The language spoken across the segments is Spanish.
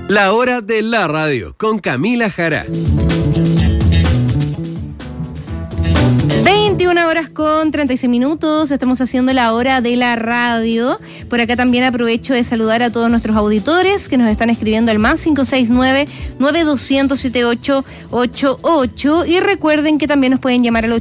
La hora de la radio con Camila Jara. 21 horas con 36 minutos, estamos haciendo la hora de la radio. Por acá también aprovecho de saludar a todos nuestros auditores que nos están escribiendo al más 569-9200-7888 y recuerden que también nos pueden llamar al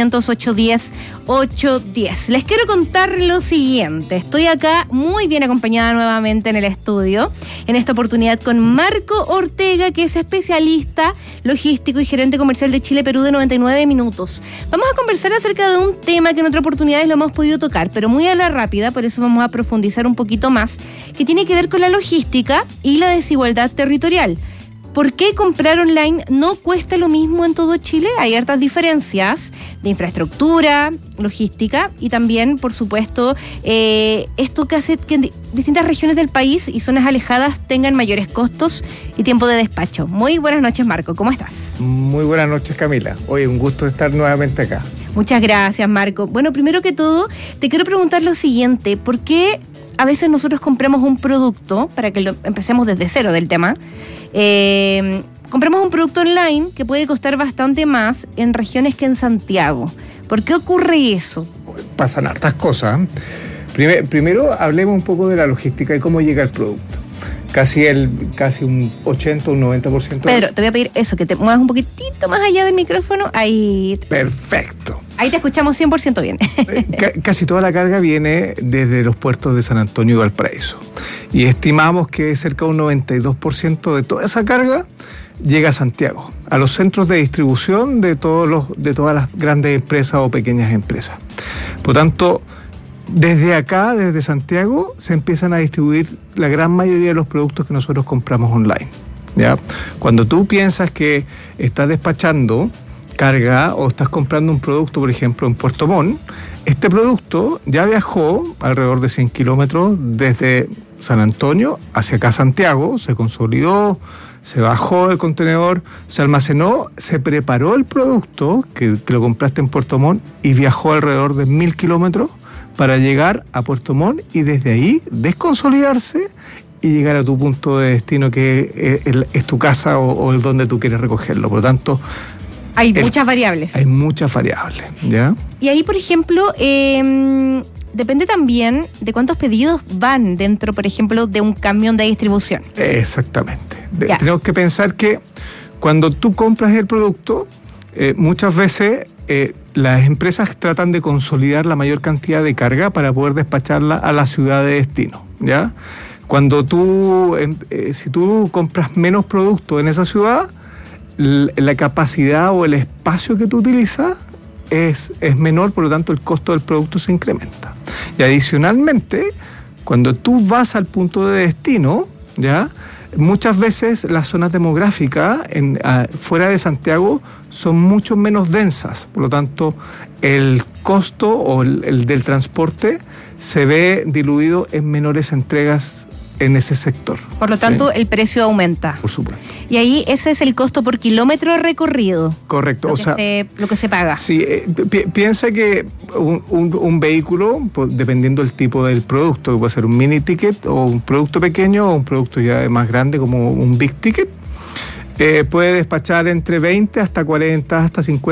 800-810-810. Les quiero contar lo siguiente, estoy acá muy bien acompañada nuevamente en el estudio, en esta oportunidad con Marco Ortega, que es especialista logístico y gerente comercial de Chile Perú de 99 Minutos. Vamos a conversar acerca de un tema que en otras oportunidades lo hemos podido tocar, pero muy a la rápida, por eso vamos a profundizar un poquito más, que tiene que ver con la logística y la desigualdad territorial. ¿Por qué comprar online no cuesta lo mismo en todo Chile? Hay hartas diferencias de infraestructura, logística y también, por supuesto, esto que hace que en distintas regiones del país y zonas alejadas tengan mayores costos y tiempo de despacho. Muy buenas noches, Marco. ¿Cómo estás? Muy buenas noches, Camila. Oye, un gusto estar nuevamente acá. Muchas gracias, Marco. Bueno, primero que todo, te quiero preguntar lo siguiente. ¿Por qué a veces nosotros compramos un producto, para que empecemos desde cero del tema, compramos un producto online que puede costar bastante más en regiones que en Santiago? ¿Por qué ocurre eso? Pasan hartas cosas. Primero hablemos un poco de la logística y cómo llega el producto. Casi un 80 o un 90%. Pedro, te voy a pedir eso, que te muevas un poquitito más allá del micrófono. Ahí. Perfecto. Ahí te escuchamos 100% bien. Casi toda la carga viene desde los puertos de San Antonio y Valparaíso. Y estimamos que cerca de un 92% de toda esa carga llega a Santiago, a los centros de distribución de todas las grandes empresas o pequeñas empresas. Por tanto, desde acá, desde Santiago, se empiezan a distribuir la gran mayoría de los productos que nosotros compramos online, ¿ya? Cuando tú piensas que estás despachando carga o estás comprando un producto, por ejemplo, en Puerto Montt, este producto ya viajó alrededor de 100 kilómetros desde San Antonio hacia acá Santiago, se consolidó, se bajó del contenedor, se almacenó, se preparó el producto que lo compraste en Puerto Montt y viajó alrededor de 1000 kilómetros para llegar a Puerto Montt y desde ahí desconsolidarse y llegar a tu punto de destino, que es tu casa o el donde tú quieres recogerlo. Por lo tanto, hay muchas variables. Hay muchas variables, ¿ya? Y ahí, por ejemplo, depende también de cuántos pedidos van dentro, por ejemplo, de un camión de distribución. Exactamente. Tenemos que pensar que cuando tú compras el producto, muchas veces las empresas tratan de consolidar la mayor cantidad de carga para poder despacharla a la ciudad de destino, ¿ya? Cuando si tú compras menos producto en esa ciudad, la capacidad o el espacio que tú utilizas es menor, por lo tanto el costo del producto se incrementa. Y adicionalmente, cuando tú vas al punto de destino, ¿ya? Muchas veces las zonas demográficas fuera de Santiago son mucho menos densas, por lo tanto el costo o el del transporte se ve diluido en menores entregas en ese sector. Por lo tanto, ¿sí? El precio aumenta. Por supuesto. Y ahí ese es el costo por kilómetro recorrido. Correcto. Lo que se paga. Sí, piensa que un vehículo, dependiendo del tipo del producto, que puede ser un mini ticket o un producto pequeño o un producto ya más grande como un big ticket, puede despachar entre 20 hasta 40 hasta 50